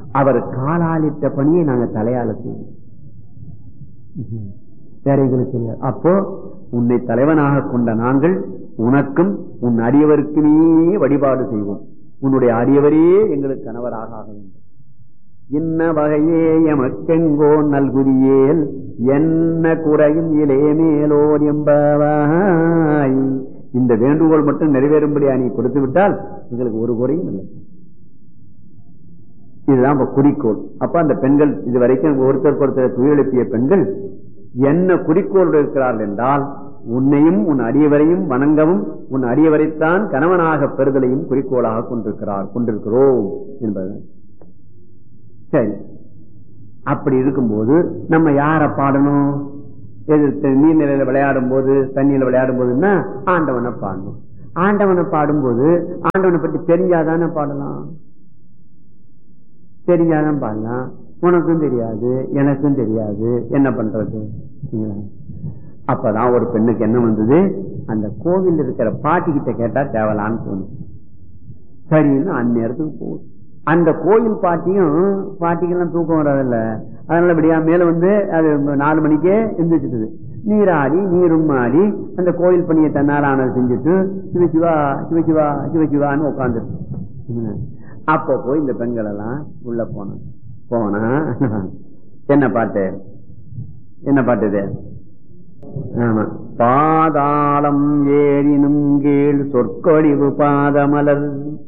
அவர் காலாலிட்ட பணியை நாங்க தலையால செய்வோம். வேற எங்களுக்கு இல்லை. அப்போ உன்னை தலைவனாக கொண்ட நாங்கள் உனக்கும் உன் அடியவருக்குமே வழிபாடு செய்வோம். உன்னுடைய அடியவரே எங்களுக்கு கணவராக ஆக வேண்டும். இன்ன வகையே எமக்கெங்கோ நல்குதியேல் என்ன குறையும் இலே மேலோர் என்பவாய். இந்த வேண்டுகோள் மட்டும் நிறைவேறும்படியா நீ கொடுத்து விட்டால் எங்களுக்கு ஒரு குறையும் இல்லை. இதுதான் குறிக்கோள். அப்ப அந்த பெண்கள் இதுவரைக்கும் ஒருத்தருக்கு ஒருத்தர் துயிலெழுப்பிய பெண்கள் என்ன குறிக்கோள் இருக்கிறார்கள் என்றால், உன்னையும் உன் அடியவரையும் வணங்கவும் உன் அடியவரைத்தான் கணவனாக பெறுதலையும் குறிக்கோளாக கொண்டிருக்கிறோம் என்பது. சரி, அப்படி இருக்கும்போது நம்ம யார பாடணும்? நீர்நிலையில விளையாடும் போது, தண்ணியில விளையாடும் போதுன்னா ஆண்டவனை பாடணும். ஆண்டவனை பாடும்போது ஆண்டவனை பற்றி தெரிஞ்சாதானே பாடலாம், தெரிஞ்சாதான் பாடலாம். உனக்கும் தெரியாது எனக்கும் தெரியாது, என்ன பண்றது? அப்பதான் ஒரு பெண்ணுக்கு என்ன வந்தது, அந்த கோவில் இருக்கிற பாட்டி கிட்ட கேட்டா தேவலான்னு தோணும். சரின்னு அந்நேரத்துக்கு போகுது. அந்த கோயில் பாட்டிக்கெல்லாம் தூக்கம் வராதில்ல, அதனால இப்படியா மேல வந்து அது 4 மணிக்கே எந்திரிச்சிட்டு நீராடி நீரும் ஆடி அந்த கோயில் பணியை தன்னால ஆனது செஞ்சுட்டு சிவசிவா சிவசிவா சிவசிவான்னு உட்காந்துருக்கு. அப்போ போய் இந்த பெண்கள் எல்லாம் உள்ள போனா என்ன பாட்டு இது? ஆமா, பாதாளம் ஏறினும் கீழ் சொற்கொழிவு பாதமலர்